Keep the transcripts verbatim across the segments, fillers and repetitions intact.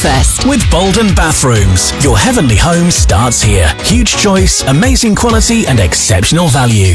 breakfast. With Bolden Bathrooms, your heavenly home starts here. Huge choice, amazing quality and exceptional value.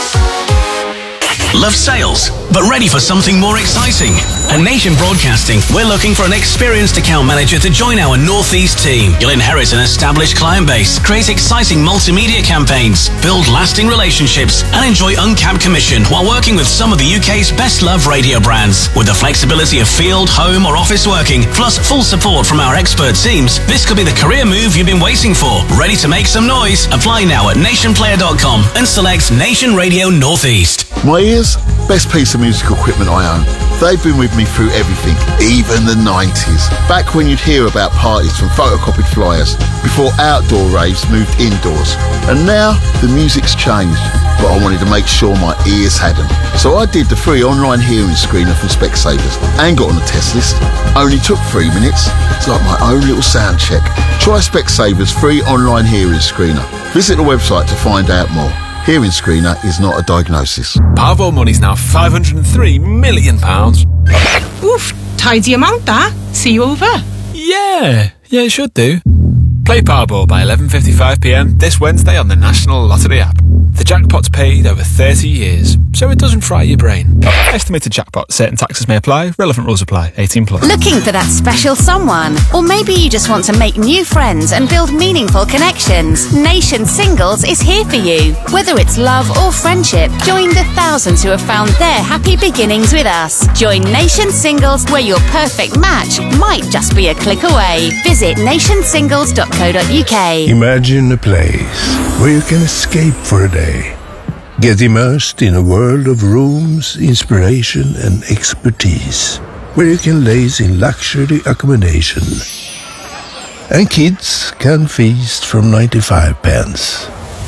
Love sales, but ready for something more exciting? At Nation Broadcasting, we're looking for an experienced account manager to join our Northeast team. You'll inherit an established client base, create exciting multimedia campaigns, build lasting relationships, and enjoy uncapped commission while working with some of the U K's best-loved radio brands. With the flexibility of field, home, or office working, plus full support from our expert teams, this could be the career move you've been waiting for. Ready to make some noise? Apply now at nation player dot com and select Nation Radio Northeast. My ears, best piece of musical equipment I own. They've been with me through everything, even the nineties. Back when you'd hear about parties from photocopied flyers, before outdoor raves moved indoors. And now, the music's changed, but I wanted to make sure my ears hadn't. So I did the free online hearing screener from Specsavers and got on the test list. Only took three minutes. It's like my own little sound check. Try Specsavers free online hearing screener. Visit the website to find out more. Hearing screener is not a diagnosis. Powerball money's now five hundred and three million pounds. Oof, tidy amount that. See you over. Yeah, yeah, it should do. Play Powerball by eleven fifty-five p m this Wednesday on the National Lottery app. The jackpot's paid over thirty years, so it doesn't fry your brain. Estimated jackpot. Certain taxes may apply. Relevant rules apply. eighteen plus. Looking for that special someone? Or maybe you just want to make new friends and build meaningful connections. Nation Singles is here for you. Whether it's love or friendship, join the thousands who have found their happy beginnings with us. Join Nation Singles, where your perfect match might just be a click away. Visit nation singles dot co dot u k. Imagine a place where you can escape for a day. Get immersed in a world of rooms, inspiration and expertise, where you can laze in luxury accommodation. And kids can feast from ninety-five pence.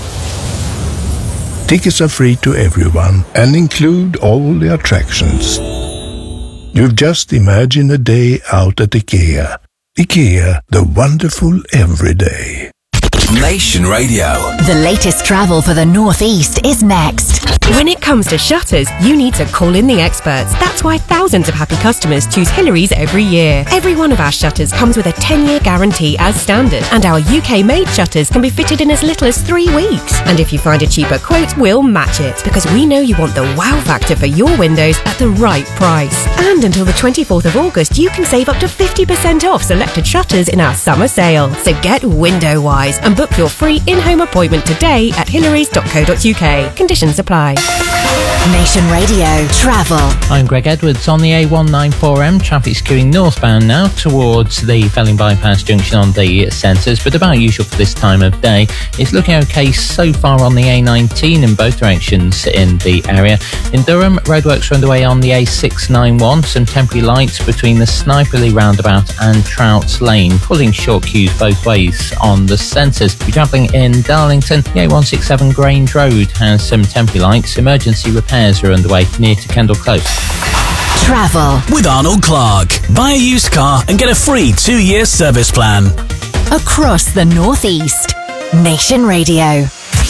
Tickets are free to everyone and include all the attractions. You've just imagined a day out at IKEA. IKEA, the wonderful everyday. Nation Radio. The latest travel for the Northeast is next. When it comes to shutters, you need to call in the experts. That's why thousands of happy customers choose Hillary's every year. Every one of our shutters comes with a ten-year guarantee as standard, and our U K-made shutters can be fitted in as little as three weeks. And if you find a cheaper quote, we'll match it, because we know you want the wow factor for your windows at the right price. And until the twenty-fourth of August, you can save up to fifty percent off selected shutters in our summer sale. So get window wise and book your free in-home appointment today at hillarys dot co dot u k. Conditions apply. Nation Radio Travel. I'm Greg Edwards. On the A one ninety-four M, traffic's queuing northbound now towards the Felling Bypass junction on the centres, but about usual for this time of day. It's looking okay so far on the A nineteen in both directions in the area. In Durham, roadworks are underway on the A six ninety-one. Some temporary lights between the Sniperley roundabout and Trouts Lane, causing short queues both ways on the centres. If you're travelling in Darlington, the A one sixty-seven Grange Road has some temporary lights. Emergency repairs are underway near to Kendall Close. Travel with Arnold Clark. Buy a used car and get a free two-year service plan. Across the Northeast. Nation Radio.